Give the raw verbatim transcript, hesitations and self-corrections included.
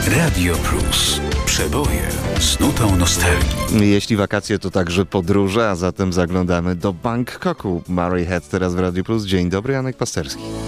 Radio Plus. Przeboje z nutą nostalgii. Jeśli wakacje, to także podróże, a zatem zaglądamy do Bangkoku. Mary Head teraz w Radio Plus. Dzień dobry, Janek Pasterski.